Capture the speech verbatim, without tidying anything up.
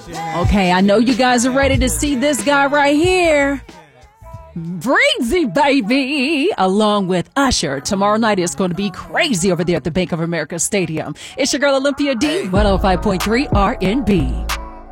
Okay, I know you guys are ready to see this guy right here. Breezy, baby, along with Usher. Tomorrow night is going to be crazy over there at the Bank of America Stadium. It's your girl Olympia D, one oh five point three R and B.